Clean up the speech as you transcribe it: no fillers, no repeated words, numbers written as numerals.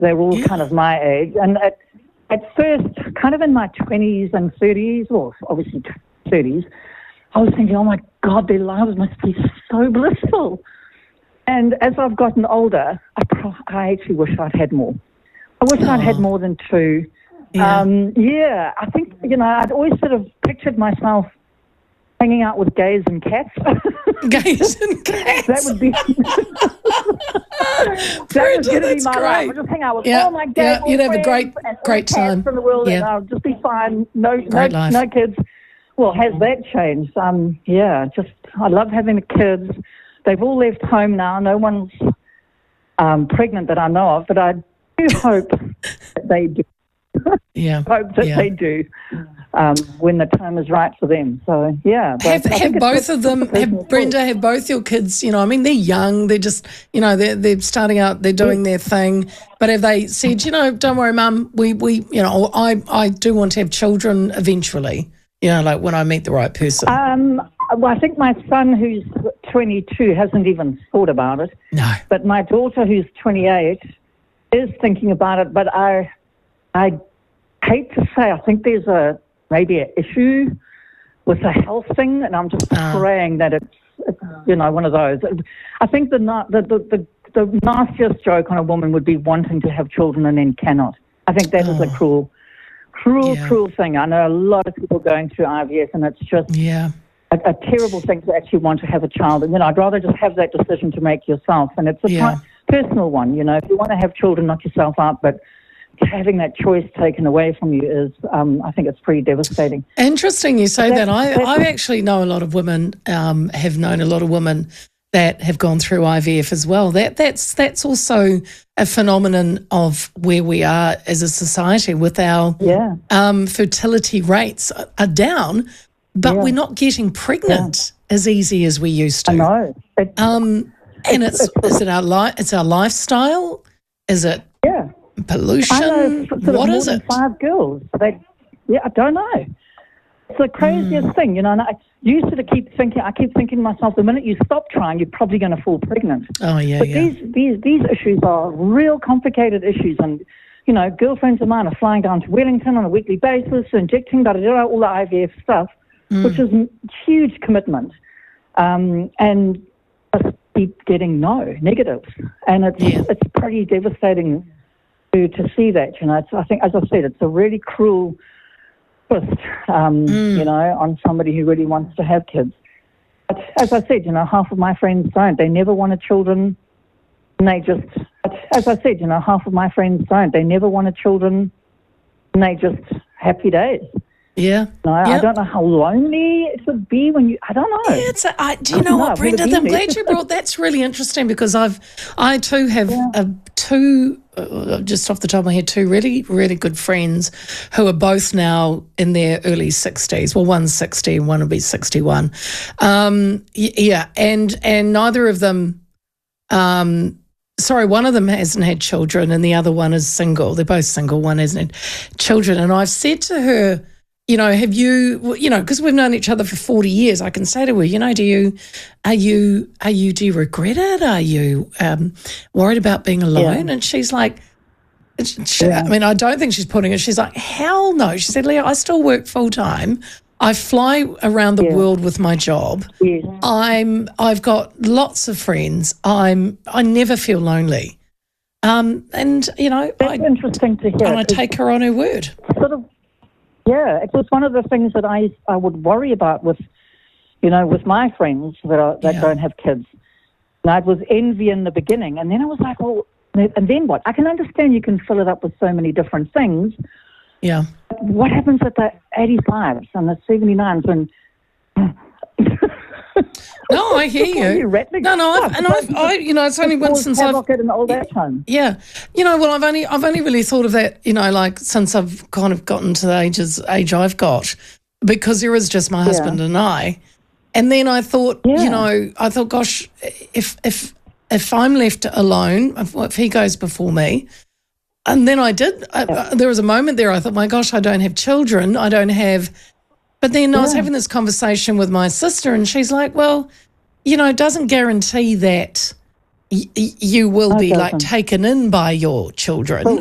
They were all kind of my age. And at first, kind of in my 20s and 30s, well, obviously 30s, I was thinking, oh, my God, their lives must be so blissful. And as I've gotten older, I actually wish I'd had more. I wish I'd had more than two. Yeah. I think, I'd always sort of pictured myself hanging out with gays and cats. Gays and cats. That would be... that was going to be my life. I'd just hang out with all my gay you'd have a great time. In the world, and I'll just be fine. No kids. Well, has that changed? I love having the kids. They've all left home now. No one's pregnant that I know of, but I do hope that they do. Hope that they do when the time is right for them. So, Have both of them, Brenda, have both your kids, they're young, they're just, they're starting out, they're doing their thing, but have they said, don't worry, Mum, I do want to have children eventually, like when I meet the right person? Well, I think my son, who's 22, hasn't even thought about it. No. But my daughter, who's 28, is thinking about it, but I hate to say, I think there's maybe an issue with the health thing, and I'm just praying that it's one of those. I think the nastiest joke on a woman would be wanting to have children and then cannot. I think that is a cruel thing. I know a lot of people going through IVF, and it's just a terrible thing to actually want to have a child. And I'd rather just have that decision to make yourself, and it's a personal one. If you want to have children, knock yourself out, but having that choice taken away from you is, I think it's pretty devastating. Interesting you say that. I actually know a lot of women, have known a lot of women that have gone through IVF as well. That's also a phenomenon of where we are as a society with our fertility rates are down, but we're not getting pregnant as easy as we used to. I know. And is it our lifestyle? Is it pollution? What is it? 5 girls. I don't know. It's the craziest thing, and I used to keep thinking to myself, the minute you stop trying, you're probably going to fall pregnant. Oh, yeah, but these issues are real complicated issues, and, girlfriends of mine are flying down to Wellington on a weekly basis, injecting, all the IVF stuff, which is a huge commitment, and just keep getting negatives, and it's pretty devastating to see that. I think, as I said, it's a really cruel twist, on somebody who really wants to have kids. But as I said, half of my friends don't. They never wanted children, and they just. As I said, half of my friends don't. They never wanted children, and they just happy days. Yeah. I don't know how lonely it would be when you. I don't know. Yeah, do you know what, Brenda? I'm glad you brought. That's really interesting because I too have two. Just off the top of my head, two really, really good friends who are both now in their early 60s. Well, one's 60 and one will be 61. And neither of them. One of them hasn't had children and the other one is single. They're both single. One hasn't had children, and I've said to her, have you, because we've known each other for 40 years, I can say to her, do you regret it? Are you worried about being alone? And she's like, I don't think she's putting it. She's like, hell no. She said, Leah, I still work full time. I fly around the world with my job. Yes. I've got lots of friends. I never feel lonely. And that's interesting to hear. And I take her on her word. Sort of. Yeah, it was one of the things that I would worry about with my friends that don't have kids. And I was envy in the beginning, and then I was like, well, and then what? I can understand you can fill it up with so many different things. Yeah. But what happens at the 85s and the 79s when? No, I hear you. It's only once since I've an old age home. Yeah, I've only really thought of that, since I've kind of gotten to the age I've got, because there is just my husband and I, and then I thought, gosh, if I'm left alone, if he goes before me, and then I did. There was a moment there I thought, my gosh, I don't have children, I don't have. But then I was having this conversation with my sister and she's like, well, it doesn't guarantee that you will be like taken in by your children.